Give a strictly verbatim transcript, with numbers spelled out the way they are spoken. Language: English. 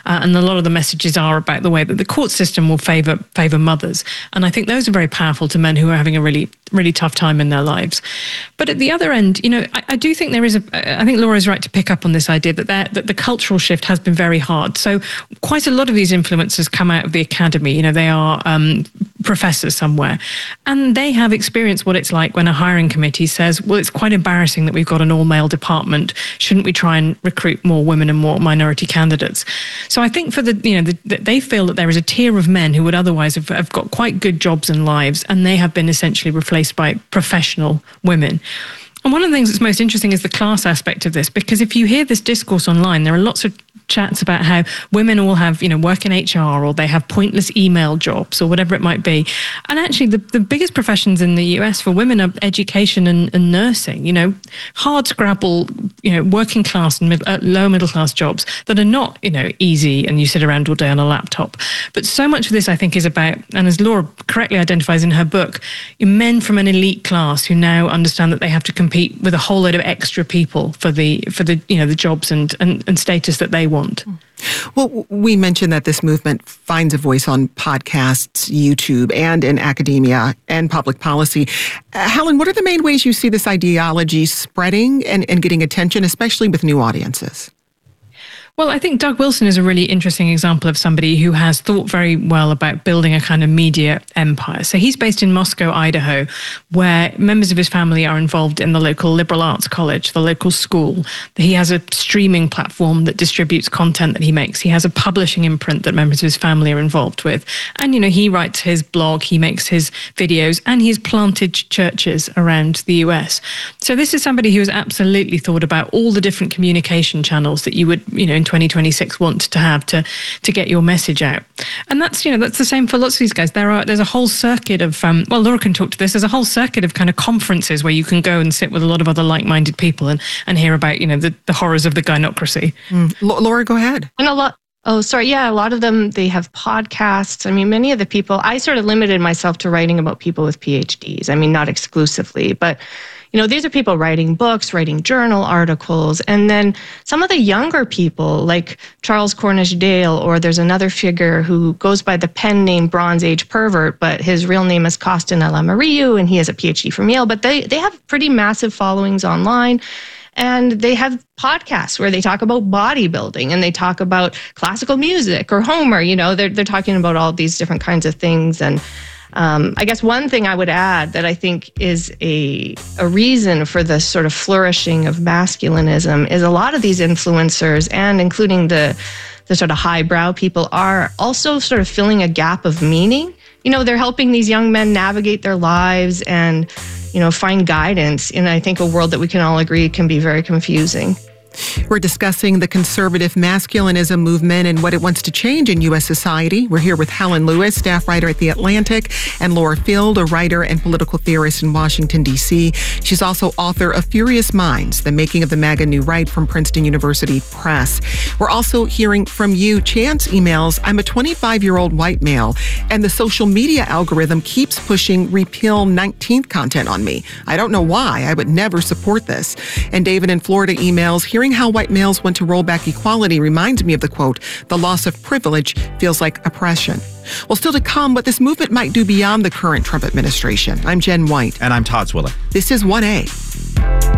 Uh, and a lot of the messages are about the way that the court system will favour favour mothers. And I think those are very powerful to men who are having a really, really tough time in their lives. But at the other end, you know, I, I do think there is a, I think Laura's right to pick up on this idea that, that the cultural shift has been very hard. So quite a lot of these influencers come out of the academy. You know, they are um, professors somewhere, and they have experienced what it's like when a hiring committee says, well, it's quite embarrassing that we've got an all-male department. Shouldn't we try and recruit more women and more minority candidates? So I think for the, you know, the, they feel that there is a tier of men who would otherwise have, have got quite good jobs and lives, and they have been essentially replaced by professional women. And one of the things that's most interesting is the class aspect of this, because if you hear this discourse online, there are lots of chats about how women all have, you know, work in H R, or they have pointless email jobs, or whatever it might be. And actually, the, the biggest professions in the U S for women are education and, and nursing, you know, hard scrabble, you know, working class and mid, uh, low middle class jobs that are not, you know, easy and you sit around all day on a laptop. But so much of this, I think, is about, and as Laura correctly identifies in her book, men from an elite class who now understand that they have to compete with a whole load of extra people for the, for the, you know, the jobs and, and, and status that they want. Well, we mentioned that this movement finds a voice on podcasts, YouTube, and in academia and public policy. Uh, Helen, what are the main ways you see this ideology spreading and, and getting attention, especially with new audiences? Well, I think Doug Wilson is a really interesting example of somebody who has thought very well about building a kind of media empire. So he's based in Moscow, Idaho, where members of his family are involved in the local liberal arts college, the local school. He has a streaming platform that distributes content that he makes. He has a publishing imprint that members of his family are involved with. And, you know, he writes his blog, he makes his videos, and he's planted churches around the U S. So this is somebody who has absolutely thought about all the different communication channels that you would, you know, in twenty twenty-six want to have to to get your message out. And that's, you know, that's the same for lots of these guys. There are there's a whole circuit of um, well, Laura can talk to this. There's a whole circuit of kind of conferences where you can go and sit with a lot of other like-minded people and and hear about, you know, the, the horrors of the gynocracy. Mm. Laura, go ahead. And a lot. Oh, sorry. Yeah, a lot of them, they have podcasts. I mean, many of the people, I sort of limited myself to writing about people with P H Ds. I mean, not exclusively, but you know, these are people writing books, writing journal articles. And then some of the younger people, like Charles Cornish Dale, or there's another figure who goes by the pen name Bronze Age Pervert, but his real name is Costin Alamariu, and he has a P H D from Yale. But they, they have pretty massive followings online. And they have podcasts where they talk about bodybuilding and they talk about classical music or Homer. You know, they're, they're talking about all these different kinds of things. And Um, I guess one thing I would add that I think is a a reason for the sort of flourishing of masculinism is a lot of these influencers, and including the the sort of highbrow people, are also sort of filling a gap of meaning. You know, they're helping these young men navigate their lives and, you know, find guidance in, I think, a world that we can all agree can be very confusing. We're discussing the conservative masculinism movement and what it wants to change in U S society. We're here with Helen Lewis, staff writer at The Atlantic, and Laura Field, a writer and political theorist in Washington, D C. She's also author of Furious Minds, The Making of the MAGA New Right from Princeton University Press. We're also hearing from you. Chance emails, I'm a twenty-five-year-old white male, and the social media algorithm keeps pushing Repeal nineteenth content on me. I don't know why. I would never support this. And David in Florida emails, hearing how white males want to roll back equality reminds me of the quote, the loss of privilege feels like oppression. Well, still to come, what this movement might do beyond the current Trump administration. I'm Jen White. And I'm Todd Swilling. This is one A.